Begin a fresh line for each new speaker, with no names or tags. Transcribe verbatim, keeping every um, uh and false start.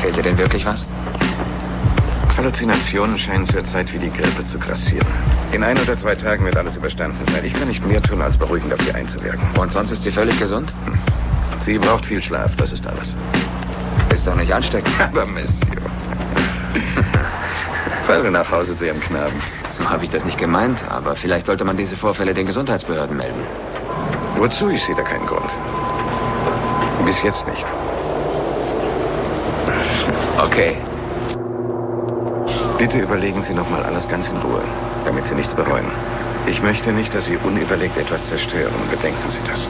Erzählt ihr denn wirklich was?
Halluzinationen scheinen zurzeit wie die Grippe zu grassieren. In ein oder zwei Tagen wird alles überstanden sein. Ich kann nicht mehr tun, als beruhigend auf sie einzuwirken.
Und sonst ist sie völlig gesund?
Sie braucht viel Schlaf, das ist alles.
Ist doch nicht ansteckend.
Aber Monsieur. Fahr sie nach Hause zu Ihrem Knaben.
So habe ich das nicht gemeint, aber vielleicht sollte man diese Vorfälle den Gesundheitsbehörden melden.
Wozu? Ich sehe da keinen Grund. Bis jetzt nicht.
Okay.
Bitte überlegen Sie noch mal alles ganz in Ruhe, damit Sie nichts bereuen. Ich möchte nicht, dass Sie unüberlegt etwas zerstören. Bedenken Sie das.